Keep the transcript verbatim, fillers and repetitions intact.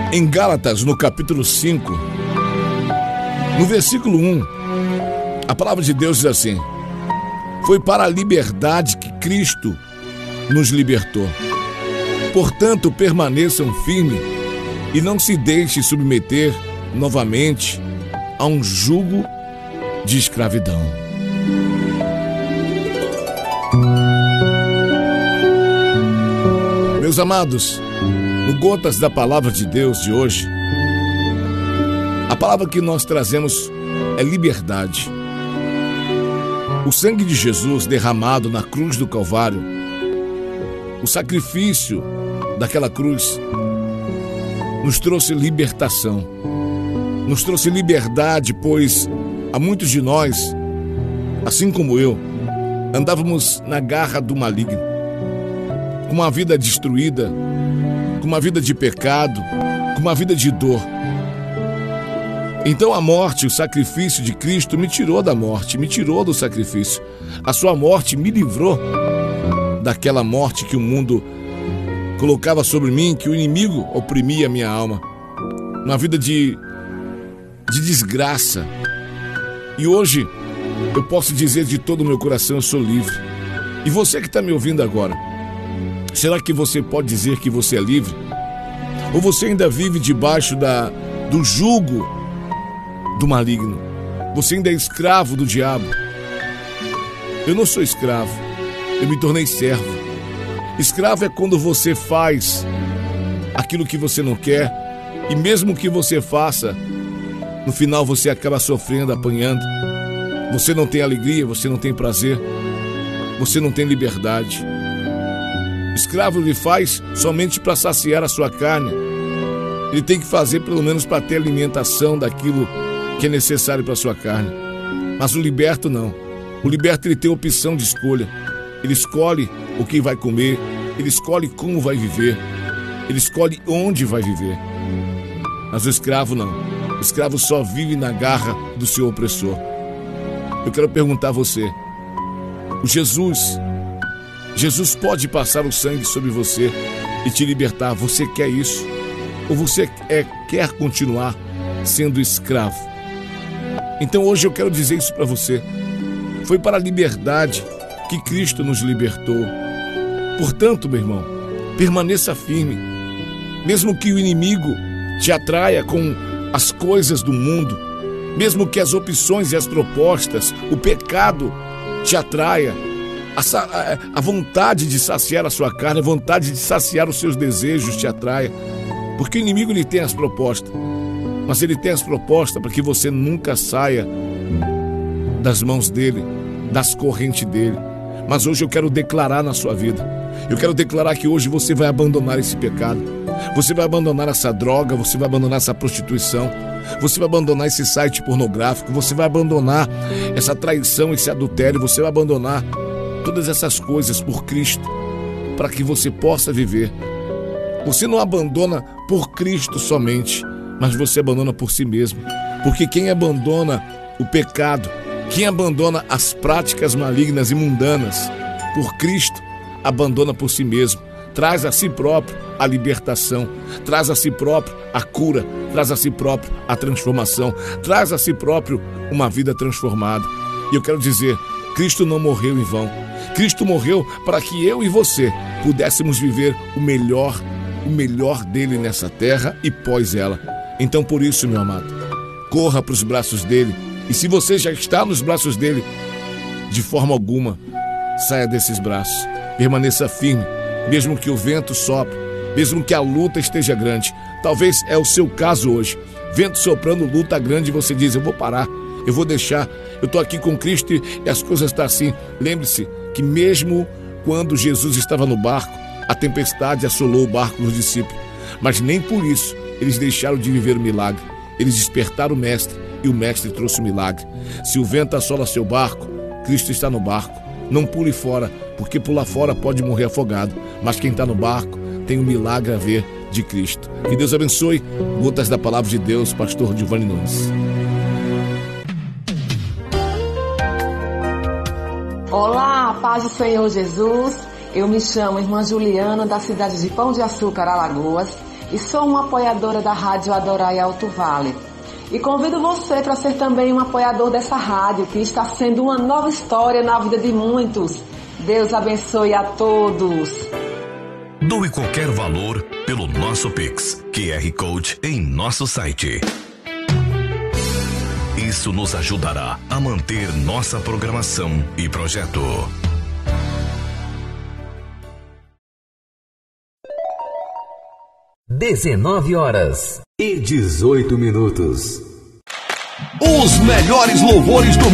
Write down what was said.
Em Gálatas, no capítulo cinco, no versículo um, a palavra de Deus diz assim: foi para a liberdade que Cristo nos libertou. Portanto, permaneçam firmes e não se deixem submeter novamente a um jugo de escravidão. Meus amados, no Gotas da Palavra de Deus de hoje, a palavra que nós trazemos é liberdade. O sangue de Jesus derramado na cruz do Calvário, o sacrifício daquela cruz, nos trouxe libertação, nos trouxe liberdade, pois há muitos de nós, assim como eu, andávamos na garra do maligno, com uma vida destruída, com uma vida de pecado, com uma vida de dor. Então a morte, o sacrifício de Cristo me tirou da morte, me tirou do sacrifício. A sua morte me livrou daquela morte que o mundo colocava sobre mim, que o inimigo oprimia a minha alma. Uma vida de, de desgraça. E hoje eu posso dizer de todo o meu coração, eu sou livre. E você que está me ouvindo agora, será que você pode dizer que você é livre? Ou você ainda vive debaixo da, do jugo do maligno? Você ainda é escravo do diabo? Eu não sou escravo, eu me tornei servo. Escravo é quando você faz aquilo que você não quer, e mesmo que você faça, no final você acaba sofrendo, apanhando. Você não tem alegria, você não tem prazer, você não tem liberdade. Escravo ele faz somente para saciar a sua carne. Ele tem que fazer pelo menos para ter alimentação daquilo que é necessário para a sua carne. Mas o liberto não. O liberto ele tem opção de escolha. Ele escolhe o que vai comer, ele escolhe como vai viver, ele escolhe onde vai viver. Mas o escravo não. O escravo só vive na garra do seu opressor. Eu quero perguntar a você: o Jesus, Jesus pode passar o sangue sobre você e te libertar? Você quer isso? Ou você é, quer continuar sendo escravo? Então hoje eu quero dizer isso para você. Foi para a liberdade que Cristo nos libertou. Portanto, meu irmão, permaneça firme. Mesmo que o inimigo te atraia com as coisas do mundo, mesmo que as opções e as propostas, o pecado te atraia, a, a vontade de saciar a sua carne, a vontade de saciar os seus desejos te atraia, porque o inimigo ele tem as propostas, mas ele tem as propostas para que você nunca saia das mãos dele, das correntes dele. Mas hoje eu quero declarar na sua vida, eu quero declarar que hoje você vai abandonar esse pecado, você vai abandonar essa droga, você vai abandonar essa prostituição, você vai abandonar esse site pornográfico, você vai abandonar essa traição, esse adultério, você vai abandonar todas essas coisas por Cristo, para que você possa viver. Você não abandona por Cristo somente, mas você abandona por si mesmo, porque quem abandona o pecado, quem abandona as práticas malignas e mundanas por Cristo, abandona por si mesmo, traz a si próprio a libertação, traz a si próprio a cura, traz a si próprio a transformação, traz a si próprio uma vida transformada. E eu quero dizer, Cristo não morreu em vão. Cristo morreu para que eu e você pudéssemos viver o melhor, o melhor dele nessa terra e pós ela. Então por isso, meu amado, corra para os braços dele. E se você já está nos braços dele, de forma alguma, saia desses braços. Permaneça firme, mesmo que o vento sopre, mesmo que a luta esteja grande. Talvez é o seu caso hoje. Vento soprando, luta grande, e você diz: eu vou parar, eu vou deixar, eu estou aqui com Cristo e as coisas estão assim. Lembre-se que mesmo quando Jesus estava no barco, a tempestade assolou o barco dos discípulos, mas nem por isso eles deixaram de viver o milagre. Eles despertaram o mestre e o mestre trouxe o milagre. Se o vento assola seu barco, Cristo está no barco. Não pule fora, porque pular fora pode morrer afogado, mas quem está no barco tem um milagre a ver de Cristo. Que Deus abençoe. Gotas da Palavra de Deus, pastor Giovanni Nunes. Olá, paz do Senhor Jesus. Eu me chamo Irmã Juliana, da cidade de Pão de Açúcar, Alagoas. e sou uma apoiadora da Rádio Adorai Alto Vale. E convido você para ser também um apoiador dessa rádio, que está sendo uma nova história na vida de muitos. Deus abençoe a todos. Doe qualquer valor pelo nosso Pix, Q R Code em nosso site. Isso nos ajudará a manter nossa programação e projeto. dezenove horas e dezoito minutos. Os melhores louvores do